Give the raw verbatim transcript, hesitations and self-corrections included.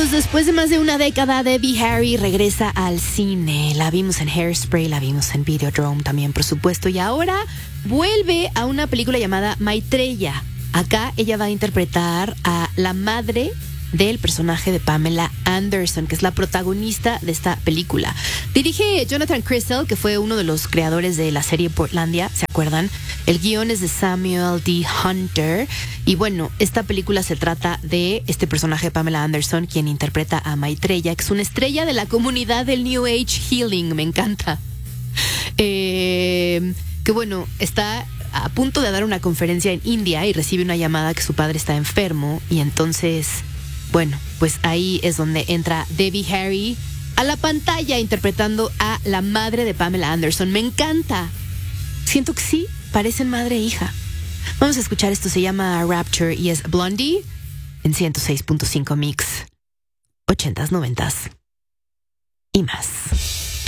amigos, después de más de una década, Debbie Harry regresa al cine. La vimos en Hairspray, la vimos en Videodrome también, por supuesto. Y ahora vuelve a una película llamada Maitreya. Acá ella va a interpretar a la madre del personaje de Pamela Anderson, que es la protagonista de esta película. Dirige Jonathan Crystal, que fue uno de los creadores de la serie Portlandia, ¿se acuerdan? El guión es de Samuel D. Hunter. Y bueno, esta película se trata de este personaje de Pamela Anderson, quien interpreta a Maitreya, que es una estrella de la comunidad del New Age Healing. Me encanta. Eh, que bueno, está a punto de dar una conferencia en India y recibe una llamada que su padre está enfermo. Y entonces, bueno, pues ahí es donde entra Debbie Harry a la pantalla interpretando a la madre de Pamela Anderson. Me encanta. Siento que sí, parecen madre e hija. Vamos a escuchar esto, se llama Rapture y es Blondie en ciento seis punto cinco Mix. ochentas, noventas y más.